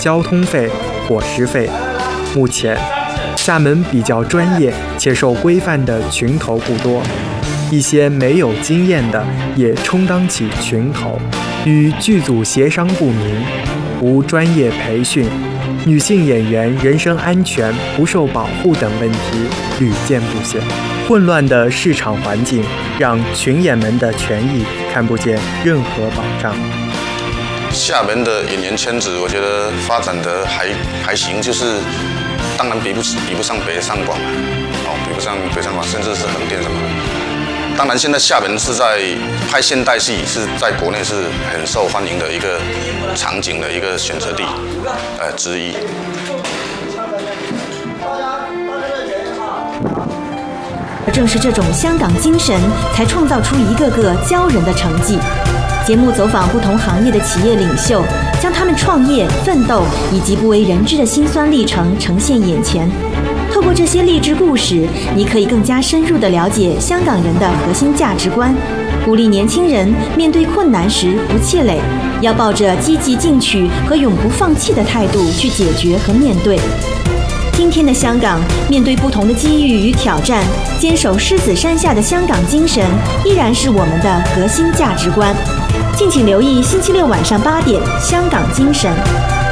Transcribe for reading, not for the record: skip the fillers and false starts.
交通费、伙食费。目前，厦门比较专业且受规范的群头不多，一些没有经验的也充当起群头，与剧组协商不明，无专业培训，女性演员人身安全不受保护等问题屡见不鲜。混乱的市场环境让群演们的权益看不见任何保障。 厦门的演员圈子，我觉得发展的还行，就是当然比不上北上广嘛，比不上北上广，甚至是横店什么的。当然，现在厦门是在拍现代戏，是在国内是很受欢迎的一个场景的一个选择地，之一。 正是这种香港精神，才创造出一个个骄人的成绩。节目走访不同行业的企业领袖，将他们创业、奋斗以及不为人知的辛酸历程呈现眼前。透过这些励志故事，你可以更加深入地了解香港人的核心价值观，鼓励年轻人面对困难时不气馁，要抱着积极进取和永不放弃的态度去解决和面对。今天的香港，面对不同的机遇与挑战，坚守狮子山下的香港精神，依然是我们的核心价值观。敬请留意星期六晚上8点，《香港精神》。